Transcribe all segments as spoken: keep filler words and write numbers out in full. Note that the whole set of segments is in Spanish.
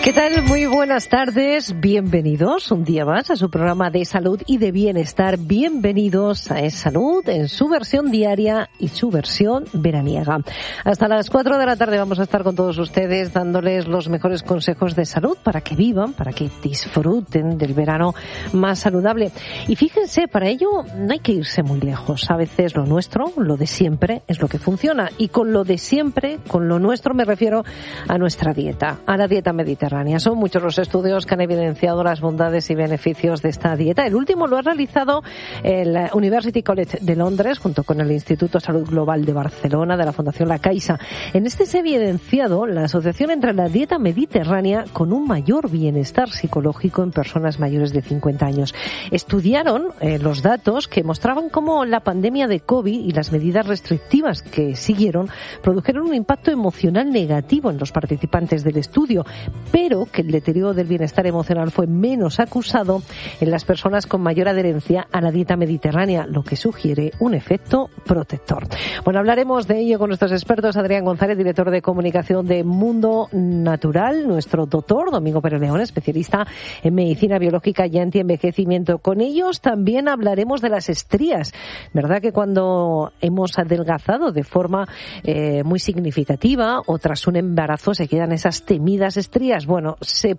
¿Qué tal? Muy buenas tardes. Bienvenidos un día más a su programa de salud y de bienestar. Bienvenidos a Es Salud en su versión diaria y su versión veraniega. Hasta las cuatro de la tarde vamos a estar con todos ustedes dándoles los mejores consejos de salud para que vivan, para que disfruten del verano más saludable. Y fíjense, para ello no hay que irse muy lejos. A veces lo nuestro, lo de siempre, es lo que funciona. Y con lo de siempre, con lo nuestro me refiero a nuestra dieta, a la dieta mediterránea. Son muchos los estudios que han evidenciado las bondades y beneficios de esta dieta. El último lo ha realizado el University College de Londres junto con el Instituto Salud Global de Barcelona de la Fundación La Caixa. En este se ha evidenciado la asociación entre la dieta mediterránea con un mayor bienestar psicológico en personas mayores de cincuenta años. Estudiaron eh, los datos que mostraban cómo la pandemia de COVID y las medidas restrictivas que siguieron produjeron un impacto emocional negativo en los participantes del estudio, pero que el deterioro del bienestar emocional fue menos acusado en las personas con mayor adherencia a la dieta mediterránea, lo que sugiere un efecto protector. Bueno, hablaremos de ello con nuestros expertos. Adrián González, director de comunicación de Mundo Natural, nuestro doctor Domingo Pérez León, especialista en medicina biológica y antienvejecimiento. Con ellos también hablaremos de las estrías. ¿Verdad que cuando hemos adelgazado de forma eh, muy significativa o tras un embarazo se quedan esas temidas estrías? Bueno, se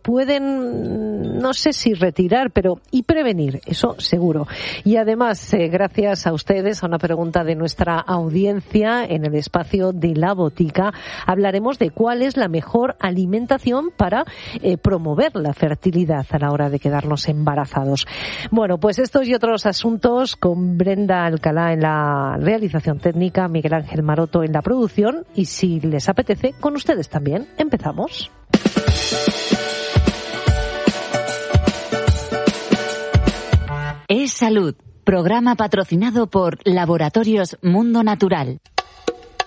pueden, no sé si retirar, pero y prevenir, eso seguro. Y además, eh, gracias a ustedes, a una pregunta de nuestra audiencia en el espacio de La Botica, hablaremos de cuál es la mejor alimentación para eh, promover la fertilidad a la hora de quedarnos embarazados. Bueno, pues estos y otros asuntos con Brenda Alcalá en la realización técnica, Miguel Ángel Maroto en la producción y, si les apetece, con ustedes también. Empezamos. Es Salud, programa patrocinado por Laboratorios Mundo Natural.